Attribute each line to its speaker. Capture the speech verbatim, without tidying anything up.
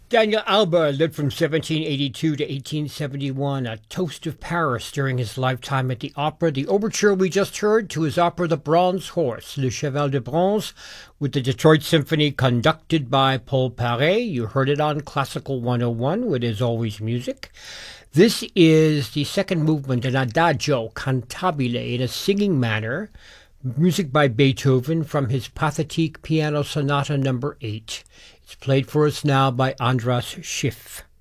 Speaker 1: Daniel Auber lived from seventeen eighty-two to eighteen seventy-one, a toast of Paris during his lifetime at the opera. The overture we just heard to his opera The Bronze Horse, Le Cheval de Bronze, with the Detroit Symphony conducted by Paul Paré. You heard it on Classical one oh one with As Always Music. This is the second movement, an adagio cantabile in a singing manner, music by Beethoven from his Pathetique Piano Sonata number eight. It's played for us now by Andras Schiff.